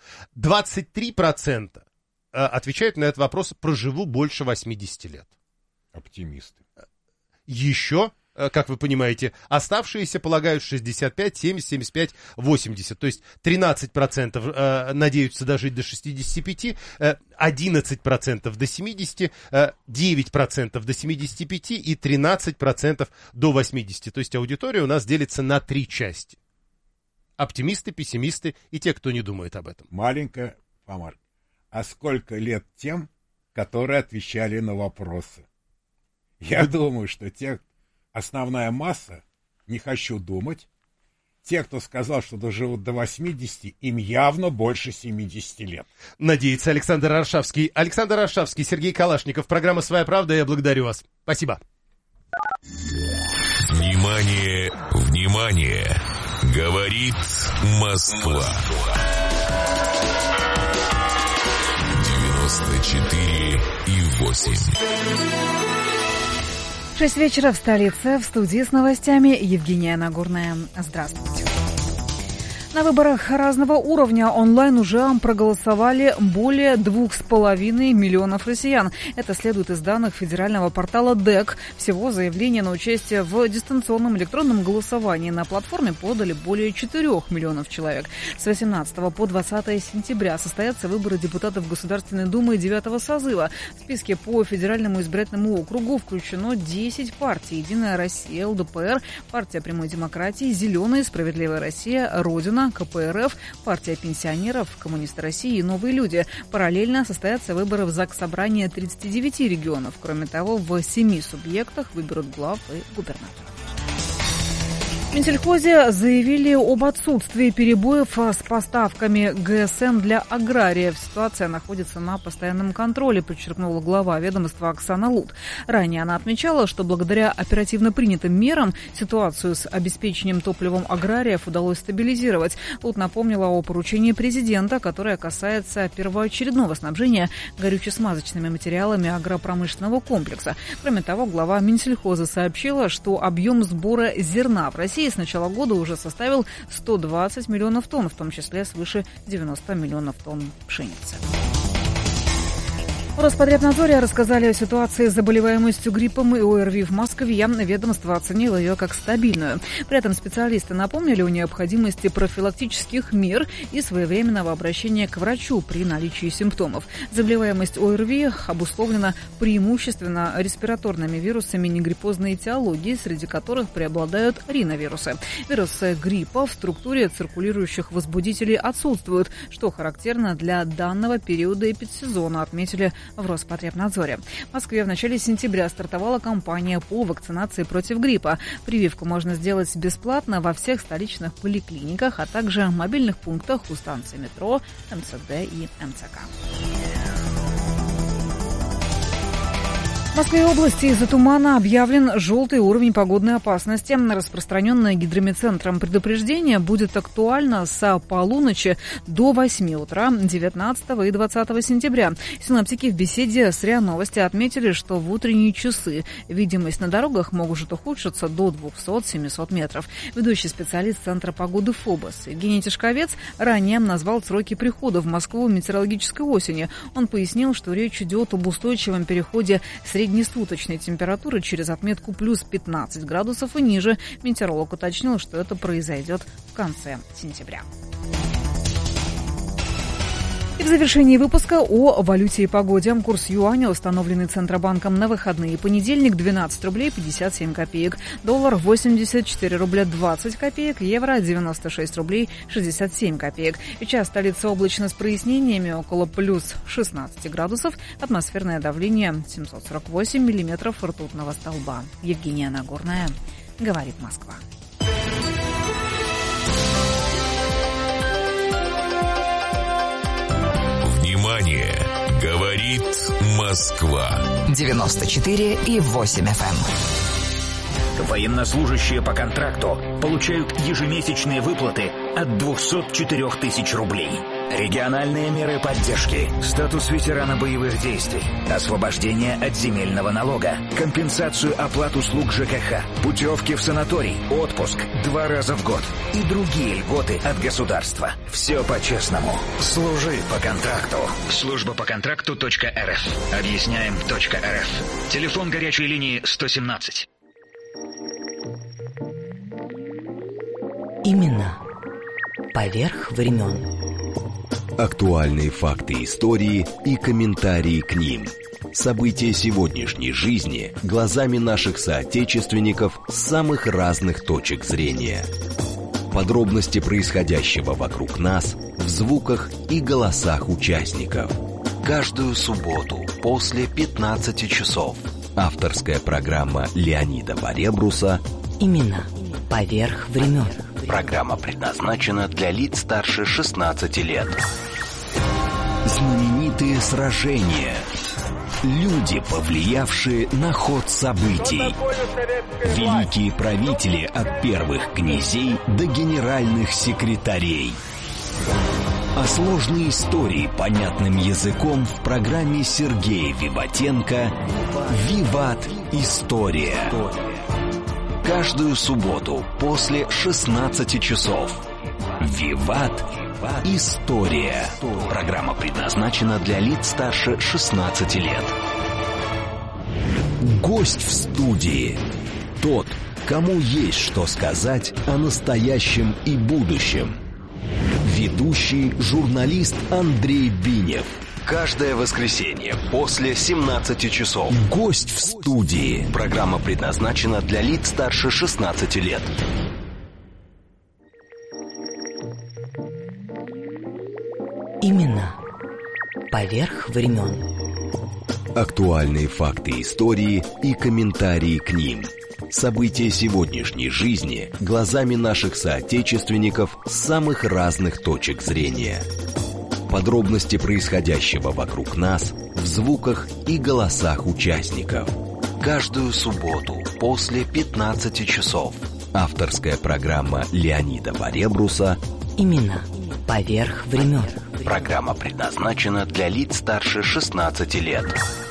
Speaker 1: 23% отвечают на этот вопрос: проживу больше 80 лет.
Speaker 3: Оптимисты.
Speaker 1: Еще, как вы понимаете, оставшиеся полагают 65, 70, 75, 80. То есть 13% надеются дожить до 65, 11% до 70, 9% до 75 и 13% до 80. То есть аудитория у нас делится на 3 части. Оптимисты, пессимисты и те, кто не думает об этом.
Speaker 3: Маленькая помарка. А сколько лет тем, которые отвечали на вопросы? Я думаю, что основная масса, не хочу думать, те, кто сказал, что доживут до 80, им явно больше 70 лет.
Speaker 1: Надеется Александр Аршавский. Александр Аршавский, Сергей Калашников. Программа «Своя правда». Я благодарю вас. Спасибо.
Speaker 4: Внимание, внимание! Говорит Москва. 94,8.
Speaker 5: 6 вечера в столице. В студии с новостями Евгения Нагорная. Здравствуйте. На выборах разного уровня онлайн уже проголосовали более 2,5 миллионов россиян. Это следует из данных федерального портала ДЭК. Всего заявления на участие в дистанционном электронном голосовании на платформе подали более 4 миллионов человек. С 18 по 20 сентября состоятся выборы депутатов Государственной Думы 9-го созыва. В списке по федеральному избирательному округу включено 10 партий: «Единая Россия», ЛДПР, партия Прямой демократии, «Зеленые», «Справедливая Россия», «Родина», Украина, КПРФ, партия пенсионеров, коммунисты России и новые люди. Параллельно состоятся выборы в Заксобрание 39 регионов. Кроме того, в 7 субъектах выберут глав и губернаторов. В Минсельхозе заявили об отсутствии перебоев с поставками ГСМ для аграриев. Ситуация находится на постоянном контроле, подчеркнула глава ведомства Оксана Лут. Ранее она отмечала, что благодаря оперативно принятым мерам ситуацию с обеспечением топливом аграриев удалось стабилизировать. Лут напомнила о поручении президента, которое касается первоочередного снабжения горюче-смазочными материалами агропромышленного комплекса. Кроме того, глава Минсельхоза сообщила, что объем сбора зерна в России с начала года уже составил 120 миллионов тонн, в том числе свыше 90 миллионов тонн пшеницы. В Роспотребнадзоре рассказали о ситуации с заболеваемостью гриппом и ОРВИ в Москве. Ведомство оценило ее как стабильную. При этом специалисты напомнили о необходимости профилактических мер и своевременного обращения к врачу при наличии симптомов. Заболеваемость ОРВИ обусловлена преимущественно респираторными вирусами негриппозной этиологии, среди которых преобладают риновирусы. Вирусы гриппа в структуре циркулирующих возбудителей отсутствуют, что характерно для данного периода эпидсезона, отметили в Роспотребнадзоре. В Москве в начале сентября стартовала кампания по вакцинации против гриппа. Прививку можно сделать бесплатно во всех столичных поликлиниках, а также мобильных пунктах у станций метро, МЦД и МЦК. В Москве и области из-за тумана объявлен желтый уровень погодной опасности. Распространенное гидрометцентром предупреждение будет актуально с полуночи до 8 утра 19 и 20 сентября. Синоптики в беседе с РИА Новости отметили, что в утренние часы видимость на дорогах может ухудшиться до 200-700 метров. Ведущий специалист Центра погоды ФОБОС Евгений Тишковец ранее назвал сроки прихода в Москву метеорологической осени. Он пояснил, что речь идет об устойчивом переходе среднесуточной температуры через отметку плюс 15 градусов и ниже. Метеоролог уточнил, что это произойдет в конце сентября. И в завершении выпуска о валюте и погоде. Курс юаня, установленный Центробанком на выходные. Понедельник 12 рублей 57 копеек. Доллар 84 рубля 20 копеек. Евро 96 рублей 67 копеек. Сейчас столица облачно с прояснениями, около плюс 16 градусов. Атмосферное давление 748 миллиметров ртутного столба. Евгения Нагорная. Говорит Москва.
Speaker 4: Внимание! Говорит Москва.
Speaker 12: 94,8 FM.
Speaker 13: Военнослужащие по контракту получают ежемесячные выплаты от 204 тысяч рублей. Региональные меры поддержки, статус ветерана боевых действий, освобождение от земельного налога, компенсацию оплат услуг ЖКХ, путевки в санаторий, отпуск 2 раза в год и другие льготы от государства. Все по-честному. Служи по контракту. Служба по контракту.рф. Объясняем.рф. Телефон горячей линии 117.
Speaker 12: Именно поверх времен.
Speaker 6: Актуальные факты истории и комментарии к ним. События сегодняшней жизни глазами наших соотечественников с самых разных точек зрения. Подробности происходящего вокруг нас в звуках и голосах участников. Каждую субботу после 15 часов. Авторская программа Леонида Баребруса
Speaker 12: «Именно поверх времен».
Speaker 6: Программа предназначена для лиц старше 16 лет. Знаменитые сражения. Люди, повлиявшие на ход событий. Великие правители от первых князей до генеральных секретарей. А сложные истории понятным языком в программе Сергея Виватенко «Виват. История». Каждую субботу после 16 часов. «Виват. История». Программа предназначена для лиц старше 16 лет. Гость в студии. Тот, кому есть что сказать о настоящем и будущем. Ведущий журналист Андрей Бинев. Каждое воскресенье после 17 часов. Гость в студии. Программа предназначена для лиц старше 16 лет.
Speaker 12: Имена поверх времен.
Speaker 6: Актуальные факты истории и комментарии к ним. События сегодняшней жизни глазами наших соотечественников с самых разных точек зрения. Подробности происходящего вокруг нас в звуках и голосах участников. Каждую субботу после 15 часов. Авторская программа Леонида Поребруса
Speaker 12: «Имена поверх времен».
Speaker 6: Программа предназначена для лиц старше 16 лет.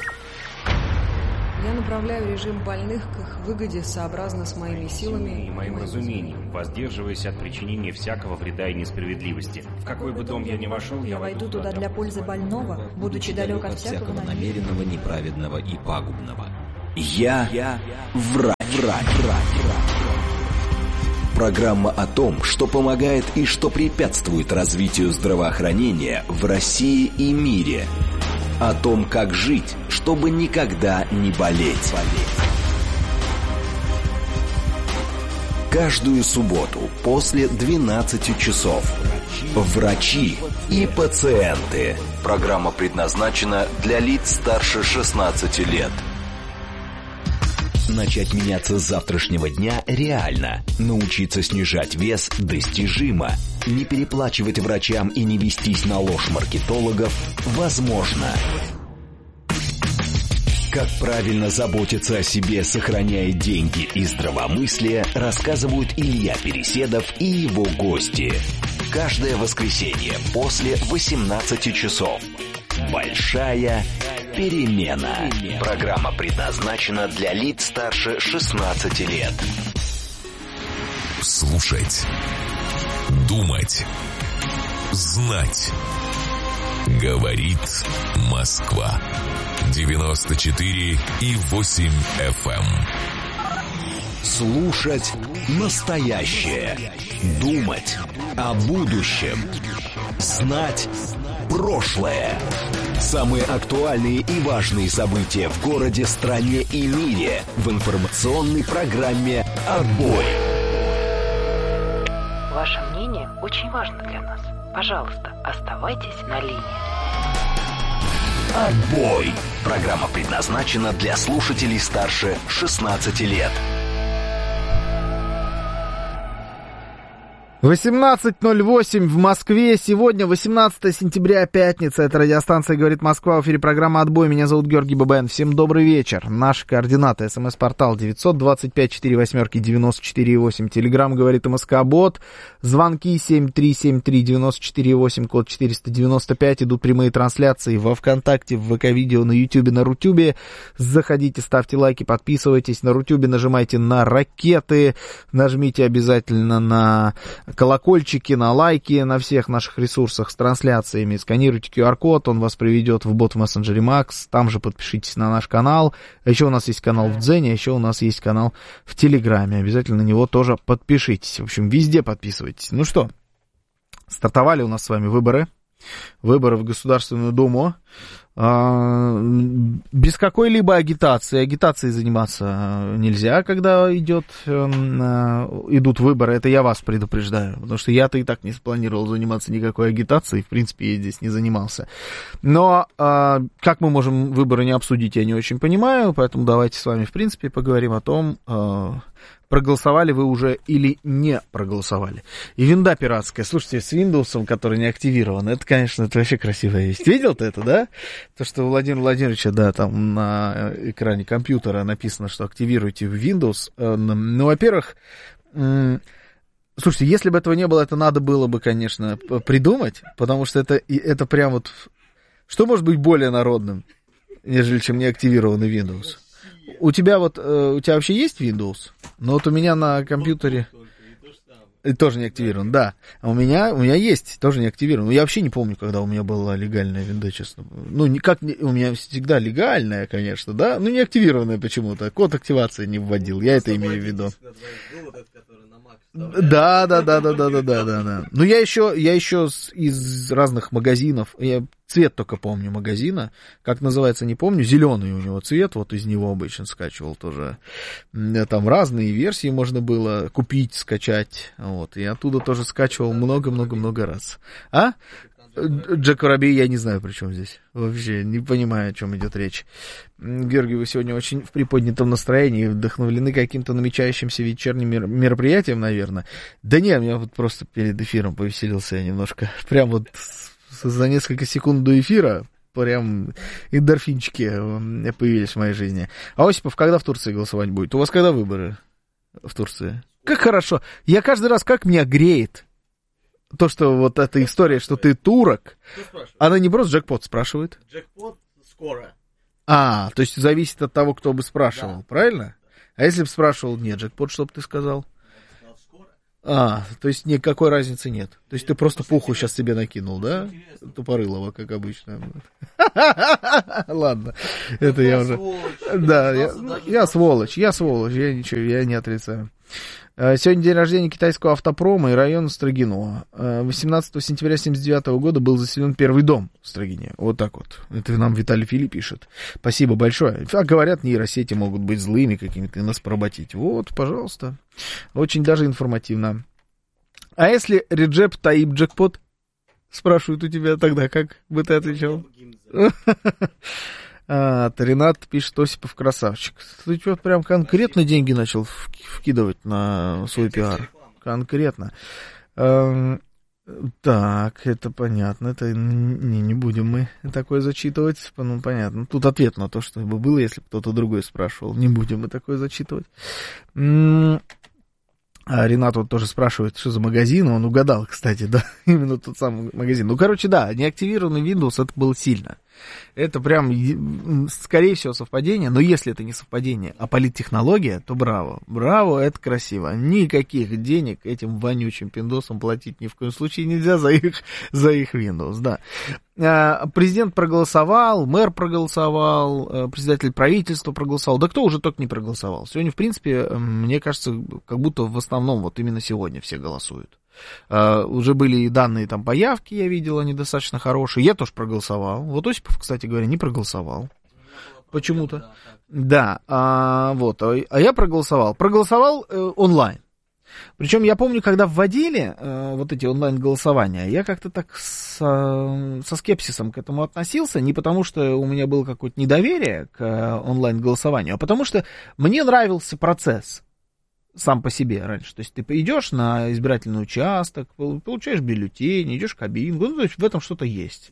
Speaker 7: Я направляю режим больных к их выгоде сообразно с моими силами
Speaker 8: и моим разумением, воздерживаясь от причинения всякого вреда и несправедливости. В какой бы дом я ни вошел,
Speaker 14: я войду туда для пользы больного, будучи далек от всякого
Speaker 6: намеренного, неправедного и пагубного. Я врач. Программа о том, что помогает и что препятствует развитию здравоохранения в России и мире. О том, как жить, чтобы никогда не болеть. Каждую субботу после 12 часов. Врачи и пациенты. Программа предназначена для лиц старше 16 лет. Начать меняться с завтрашнего дня реально. Научиться снижать вес достижимо. Не переплачивать врачам и не вестись на ложь маркетологов возможно. Как правильно заботиться о себе, сохраняя деньги и здравомыслие, рассказывают Илья Переседов и его гости. Каждое воскресенье после 18 часов. Большая перемена. Программа предназначена для лиц старше 16 лет.
Speaker 15: Слушать, думать, знать. Говорит Москва. 94,8 FM.
Speaker 6: Слушать настоящее. Думать о будущем. Знать прошлое. Самые актуальные и важные события в городе, стране и мире в информационной программе «Отбой».
Speaker 16: Ваше мнение очень важно для нас. Пожалуйста, оставайтесь на линии.
Speaker 6: «Отбой». Программа предназначена для слушателей старше 16 лет.
Speaker 17: 18:08 в Москве. Сегодня 18 сентября, пятница. Это радиостанция «Говорит Москва». В эфире программа «Отбой». Меня зовут Георгий Бабаян. Всем добрый вечер. Наши координаты. СМС-портал 925-48-94-8. Телеграм «Говорит МСК-бот». Звонки 7373-94-8, код 495. Идут прямые трансляции во ВКонтакте, в ВК-видео, на Ютубе, на Рутюбе. Заходите, ставьте лайки, подписывайтесь. На Рутюбе нажимайте на ракеты. Нажмите обязательно на колокольчики, на лайки на всех наших ресурсах с трансляциями. Сканируйте QR-код, он вас приведет в бот в мессенджере Макс. Там же подпишитесь на наш канал. А еще у нас есть канал в Дзене, а еще у нас есть канал в Телеграме. Обязательно на него тоже подпишитесь. В общем, везде подписывайтесь. Ну что, стартовали у нас с вами выборы. Выборы в Государственную Думу. Без какой-либо агитации. Агитацией заниматься нельзя, когда идут выборы. Это я вас предупреждаю. Потому что я-то и так не спланировал заниматься никакой агитацией. В принципе, я здесь не занимался. Но как мы можем выборы не обсудить, я не очень понимаю. Поэтому давайте с вами, в принципе, поговорим о том, проголосовали вы уже или не проголосовали. И винда пиратская. Слушайте, с Windows, который не активирован, это, конечно, это вообще красивая вещь. Видел ты это, да? То, что у Владимира Владимировича, да, там на экране компьютера написано, что активируйте Windows. Ну, во-первых, слушайте, если бы этого не было, это надо было бы, конечно, придумать, потому что это прям вот... Что может быть более народным, нежели чем неактивированный Windows? У тебя вообще есть Windows? Ну вот у меня на компьютере тоже не активирован, да. А у меня есть, тоже не активирован. Но я вообще не помню, когда у меня была легальная винда, честно. Ну, никак у меня всегда легальная, конечно, да, но не активированная почему-то. Код активации не вводил, я это имею в виду. Да. Ну, я еще из разных магазинов, я цвет только помню магазина, как называется, не помню, зеленый у него цвет, вот из него обычно скачивал тоже. Там разные версии можно было купить, скачать, вот, и оттуда тоже скачивал много-много-много раз. Джек Воробей, я не знаю, при чем здесь. Вообще не понимаю, о чем идет речь. Георгий, вы сегодня очень в приподнятом настроении, вдохновлены каким-то намечающимся вечерним мероприятием, наверное. Да нет, я вот просто перед эфиром повеселился я немножко. Прям вот за несколько секунд до эфира прям эндорфинчики появились в моей жизни. А Осипов, когда в Турции голосовать будет? У вас когда выборы в Турции? Как хорошо. Я каждый раз, как меня греет то, что вот эта история, что ты турок, она не просто джекпот спрашивает.
Speaker 18: Джекпот скоро.
Speaker 17: То есть зависит от того, кто бы спрашивал, да. Правильно? А если бы спрашивал, нет, джекпот, что бы ты сказал? То есть никакой разницы нет. То есть ты просто пуху сейчас себе накинул, да? Тупорылого, как обычно. Ладно, это я уже... Да, я сволочь, я ничего, я не отрицаю. Сегодня день рождения китайского автопрома и района Строгино. 18 сентября 1979 года был заселен первый дом в Строгине. Вот так вот. Это нам Виталий Фили пишет. Спасибо большое. А говорят, нейросети могут быть злыми какими-то и нас поработить. Вот, пожалуйста. Очень даже информативно. А если Реджеп Таип Джекпот спрашивают у тебя, тогда как бы ты отвечал? Ренат пишет, Осипов красавчик. Ты что, прям конкретно деньги начал вкидывать на свой пиар? Конкретно. Так, это понятно. Это не будем мы такое зачитывать. Ну, понятно. Тут ответ на то, что бы было, если бы кто-то другой спрашивал. Не будем мы такое зачитывать. Ренат вот тоже спрашивает, что за магазин. Он угадал, кстати, да, именно тот самый магазин. Ну, короче, да, неактивированный Windows, это было сильно. Это прям, скорее всего, совпадение. Но если это не совпадение, а политтехнология, то браво. Браво, это красиво. Никаких денег этим вонючим пиндосам платить ни в коем случае нельзя за их Windows, да. Президент проголосовал, мэр проголосовал, председатель правительства проголосовал. Да кто уже только не проголосовал. Сегодня, в принципе, мне кажется, как будто в основном вот именно сегодня все голосуют. Уже были и данные там по явке, я видел, они достаточно хорошие. Я тоже проголосовал. Вот Осипов, кстати говоря, не проголосовал. Почему-то. Да, вот. А я проголосовал. Проголосовал онлайн. Причем я помню, когда вводили вот эти онлайн-голосования, я как-то так со скепсисом к этому относился, не потому что у меня было какое-то недоверие к онлайн-голосованию, а потому что мне нравился процесс сам по себе раньше. То есть ты идешь на избирательный участок, получаешь бюллетень, идешь в кабинку, ну, то есть в этом что-то есть.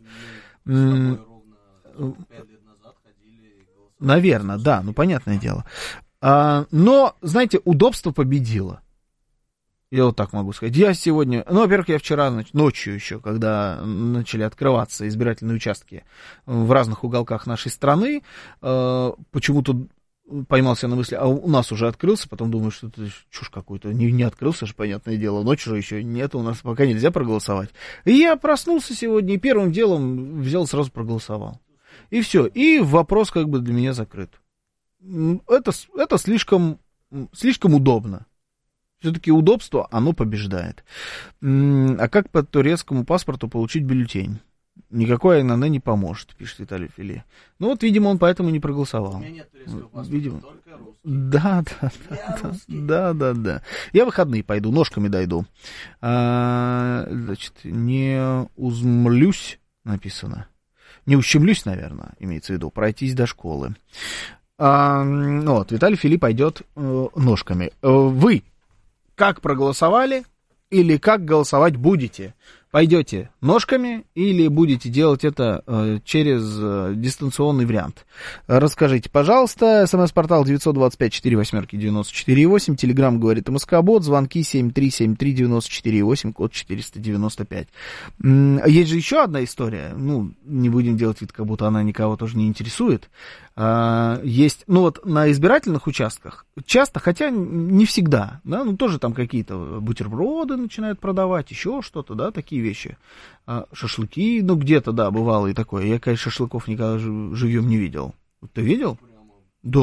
Speaker 17: Наверное, да, ну понятное дело. Но, знаете, удобство победило. Я вот так могу сказать. Я сегодня, ну, во-первых, я вчера ночью еще, когда начали открываться избирательные участки в разных уголках нашей страны, почему-то поймался на мысли, а у нас уже открылся, потом думаю, что это чушь какую-то, не открылся же, понятное дело, ночью же еще нет, у нас пока нельзя проголосовать. И я проснулся сегодня и первым делом взял, сразу проголосовал. И все, и вопрос как бы для меня закрыт. Это слишком удобно. Все-таки удобство, оно побеждает. А как по турецкому паспорту получить бюллетень? Никакой АНН не поможет, пишет Виталий Фили. Ну вот, видимо, он поэтому не проголосовал. У меня нет турецкого паспорта, видимо. Только русский. Да. Я в выходные пойду, ножками дойду. Значит, не узмлюсь, написано. Не ущемлюсь, наверное, имеется в виду, пройтись до школы. Вот, Виталий Фили пойдет ножками. Вы как проголосовали или как голосовать будете? Пойдете ножками или будете делать это через дистанционный вариант? Расскажите, пожалуйста. СМС-портал 925-48-94-8. Телеграм говорит МСК-бот. Звонки 7373-94-8, код 495. Есть же еще одна история. Ну, не будем делать вид, как будто она никого тоже не интересует. Есть, ну вот на избирательных участках часто, хотя не всегда, да, ну тоже там какие-то бутерброды начинают продавать, еще что-то, да, такие вещи. Шашлыки, ну где-то, да, бывало и такое. Я, конечно, шашлыков никогда живьем не видел. Ты видел? Да,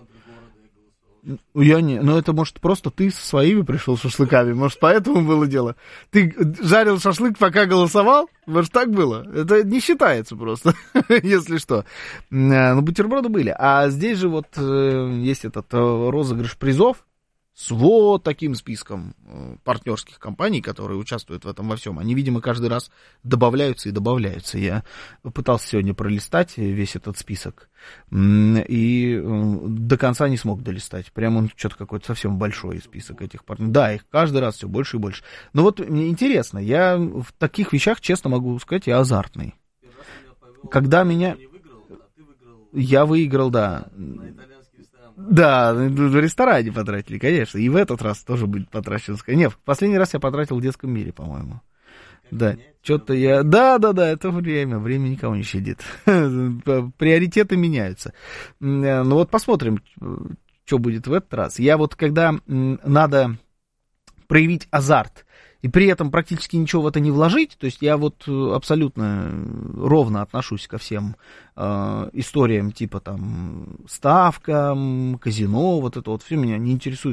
Speaker 17: я не, но это, может, просто ты со своими пришел шашлыками, может, поэтому было дело. Ты жарил шашлык, пока голосовал? Может, так было? Это не считается просто, если что. Ну, бутерброды были. А здесь же вот есть этот розыгрыш призов с вот таким списком партнерских компаний, которые участвуют в этом во всем. Они, видимо, каждый раз добавляются и добавляются. Я пытался сегодня пролистать весь этот список и до конца не смог долистать. Прям он что-то какой-то совсем большой список этих партнеров. Да, их каждый раз все больше и больше. Но вот мне интересно, я в таких вещах, честно могу сказать, я азартный. Когда меня... Я выиграл, да. Да, в ресторане потратили, конечно. И в этот раз тоже будет потрачено. Нет, в последний раз я потратил в детском мире, по-моему. Да, что-то я... Да, это время никого не щадит. Приоритеты меняются. Ну вот посмотрим, что будет в этот раз. Я вот, когда надо проявить азарт, и при этом практически ничего в это не вложить, то есть я вот абсолютно ровно отношусь ко всем историям типа там ставка, казино, вот это вот все меня не интересует.